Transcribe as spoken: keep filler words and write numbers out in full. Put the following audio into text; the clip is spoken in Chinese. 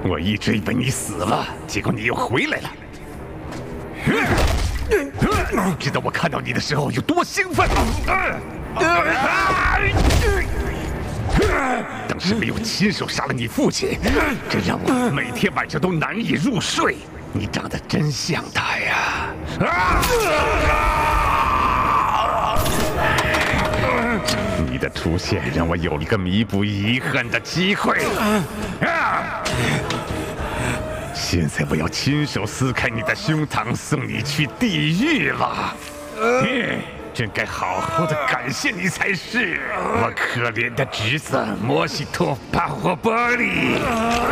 我一直以为你死了，结果你又回来了。知道我看到你的时候有多兴奋吗？当时没有亲手杀了你父亲，这让我每天晚上都难以入睡。你长得真像他呀！你的出现让我有了一个弥补遗憾的机会。现在我要亲手撕开你的胸膛，送你去地狱了。嗯，真该好好的感谢你才是，我可怜的侄子摩西托巴霍波利。